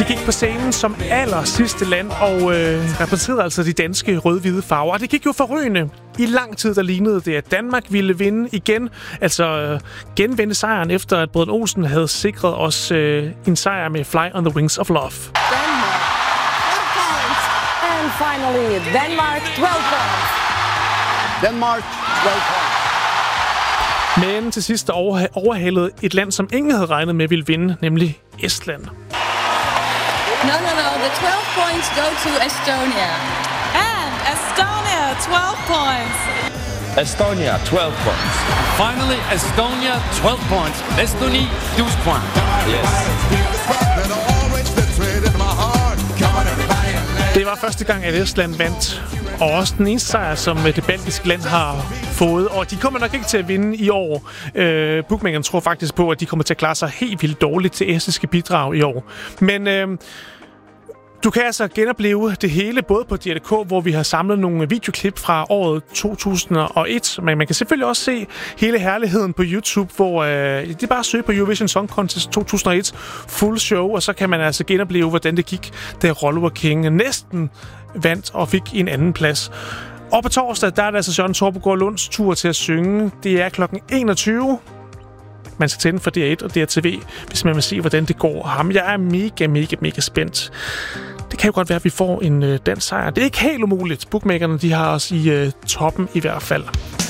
De gik på scenen som aller sidste land og repræsenterede altså de danske rød-hvide farver. Og det gik jo forrygende. I lang tid der lignede det, at Danmark ville vinde igen. Altså genvinde sejren efter, at Brødrene Olsen havde sikret os en sejr med Fly on the Wings of Love. Denmark, 12 points. And finally, Denmark, 12 points. Denmark, 12 points. Men til sidst overhalede et land, som ingen havde regnet med ville vinde, nemlig Estland. No. The 12 points go to Estonia. And Estonia, 12 points. Estonia, 12 points. Finally, Estonia, 12 points. Estonie, 12 points. Yes. Det var første gang, at Estland vandt, og også den eneste sejr, som det baltiske land har fået. Og de kommer nok ikke til at vinde i år. Bookmakerne tror faktisk på, at de kommer til at klare sig helt vildt dårligt til estiske bidrag i år. Men du kan altså genopleve det hele, både på DR.dk, hvor vi har samlet nogle videoklip fra året 2001. Men man kan selvfølgelig også se hele herligheden på YouTube, hvor det er bare at søge på Eurovision Song Contest 2001 full show, og så kan man altså genopleve, hvordan det gik, da Rollo King næsten vandt og fik en anden plads. Og på torsdag, der er det altså Søren Torpegaard Lunds tur til at synge. Det er klokken 21. Man skal tænde for DR1 og DRTV, hvis man vil se, hvordan det går ham. Jeg er mega spændt. Det kan jo godt være, at vi får en dansk sejr. Det er ikke helt umuligt. Bookmakerne, de har os i toppen i hvert fald.